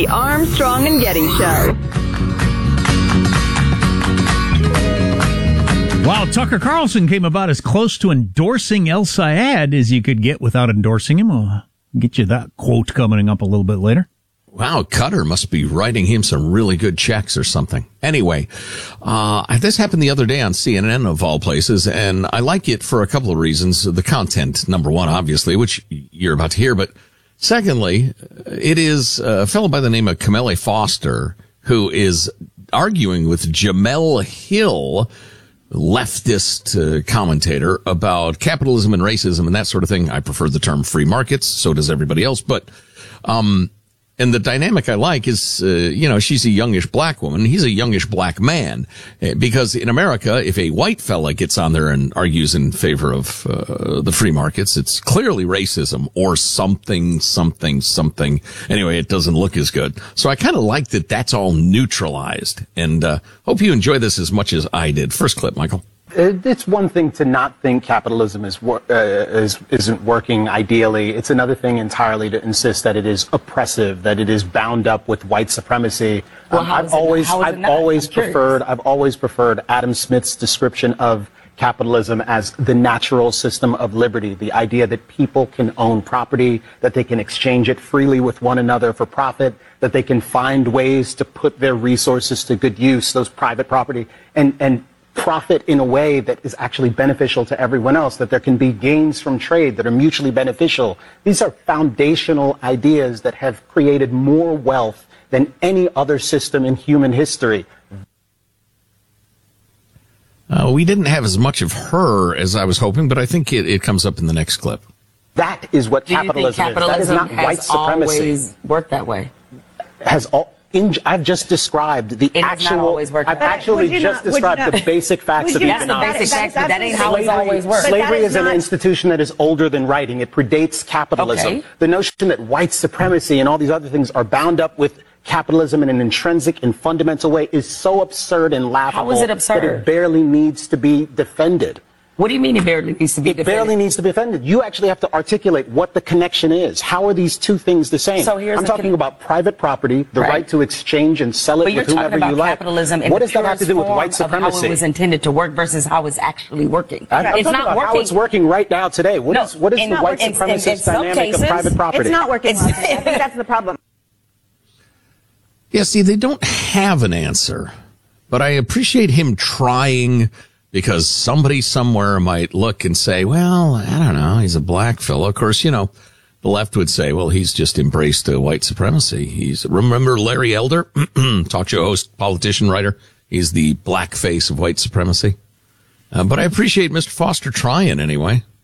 The Armstrong and Getty Show. Wow, Tucker Carlson came about as close to endorsing El Sayed as you could get without endorsing him. We'll get you that quote coming up a little bit later. Wow, Cutter must be writing him some really good checks or something. Anyway, this happened the other day on CNN of all places, and I like it for a couple of reasons. The content, number one, obviously, which you're about to hear, but secondly, it is a fellow by the name of Kamele Foster who is arguing with Jamel Hill, leftist commentator, about capitalism and racism and that sort of thing. I prefer the term free markets. So does everybody else. But, and the dynamic I like is, she's a youngish black woman. He's a youngish black man. Because in America, if a white fella gets on there and argues in favor of the free markets, it's clearly racism or something. Anyway, it doesn't look as good. So I kind of like that that's all neutralized. And hope you enjoy this as much as I did. First clip, Michael. It's one thing to not think capitalism isn't working ideally. It's another thing entirely to insist that it is oppressive, that it is bound up with white supremacy. Well, I've always preferred Adam Smith's description of capitalism as the natural system of liberty, the idea that people can own property, that they can exchange it freely with one another for profit, that they can find ways to put their resources to good use, those private property, and profit in a way that is actually beneficial to everyone else, that there can be gains from trade that are mutually beneficial. These are foundational ideas that have created more wealth than any other system in human history. We didn't have as much of her as I was hoping, but I think it comes up in the next clip. That is what capitalism is. That is not white supremacy. Always worked that way. I've just described the actual. I've actually just described the basic facts of economics. That ain't how it's always worked. Slavery is an institution that is older than writing. It predates capitalism. Okay. The notion that white supremacy and all these other things are bound up with capitalism in an intrinsic and fundamental way is so absurd and laughable. How is it absurd? That it barely needs to be defended. What do you mean it barely needs to be defended? It barely needs to be defended. You actually have to articulate what the connection is. How are these two things the same? So I'm talking about private property, the right to exchange and sell it with whomever you like. But you're talking about capitalism in what the does that have to do with white supremacy? How it was intended to work versus how it's actually working. It's not working. How it's working right now today. What is the white supremacist dynamic of private property? It's not working. I think that's the problem. Yeah, see, they don't have an answer, but I appreciate him trying, because somebody somewhere might look and say, well, I don't know, he's a black fellow. Of course, the left would say, well, he's just embraced white supremacy. Remember Larry Elder, talk show host, politician, writer? He's the black face of white supremacy. But I appreciate Mr. Foster trying anyway.